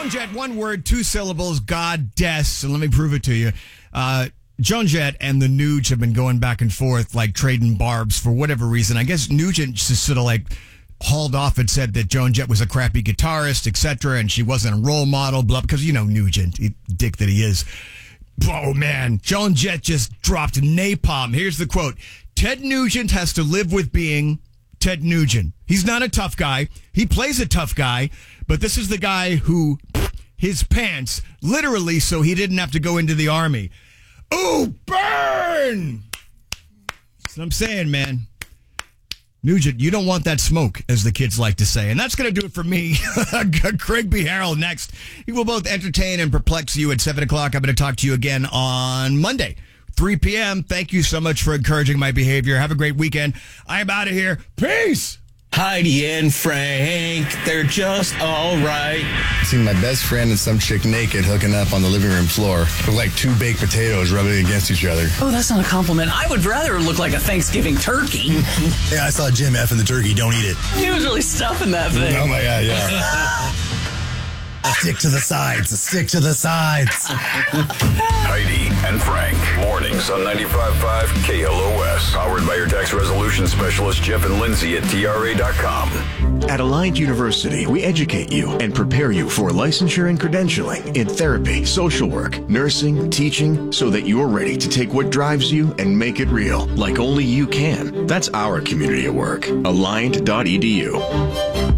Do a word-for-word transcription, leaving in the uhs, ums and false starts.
Joan Jett, one word, two syllables, goddess. And let me prove it to you. Uh, Joan Jett and the Nuge have been going back and forth, like trading barbs for whatever reason. I guess Nugent just sort of like hauled off and said that Joan Jett was a crappy guitarist, et cetera, and she wasn't a role model, blah, because, you know, Nugent, he, dick that he is. Oh, man. Joan Jett just dropped napalm. Here's the quote. Ted Nugent has to live with being Ted Nugent. He's not a tough guy. He plays a tough guy, but this is the guy who his pants, literally, so he didn't have to go into the army. Ooh, burn! That's what I'm saying, man. Nugent, you don't want that smoke, as the kids like to say. And that's going to do it for me. Craig B. Harrell next. He will both entertain and perplex you at seven o'clock. I'm going to talk to you again on Monday, three p.m. Thank you so much for encouraging my behavior. Have a great weekend. I'm out of here. Peace! Heidi and Frank, they're just all right. Seeing my best friend and some chick naked hooking up on the living room floor. Look like two baked potatoes rubbing against each other. Oh, that's not a compliment. I would rather look like a Thanksgiving turkey. Yeah, I saw Jim effing the turkey. Don't eat it. He was really stuffing that thing. Oh, my God, yeah. Stick to the sides. Stick to the sides. Heidi and Frank. Mornings on ninety-five point five K L O S. Powered by your tax resolution specialist, Jeff and Lindsay at T R A dot com. At Alliant University, we educate you and prepare you for licensure and credentialing in therapy, social work, nursing, teaching, so that you're ready to take what drives you and make it real, like only you can. That's our community at work. Alliant dot E D U.